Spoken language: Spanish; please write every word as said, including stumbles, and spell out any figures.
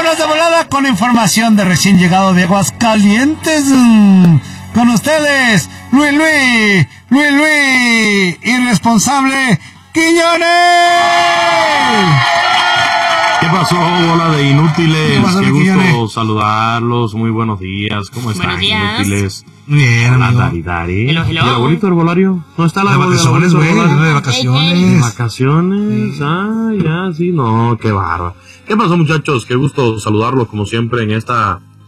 Vámonos de volada con información de recién llegado de Aguascalientes. Con ustedes, Luis Luis, Luis Luis, irresponsable Quiñones. ¿Qué pasó, bola de inútiles? ¿Qué pasó, Qué gusto Quiñones? saludarlos. Muy buenos días. ¿Cómo están, Buenos días. inútiles? Bien, Hola, amigo. Dari, Dari. Hello, hello. ¿Y el abuelito herbolario? ¿No está la De abuelita vacaciones, güey, herbolario? de ¿De vacaciones. vacaciones? Ah, ya, sí, no, qué bárbaro. ¿Qué pasó, muchachos? Qué gusto saludarlos, como siempre, en esta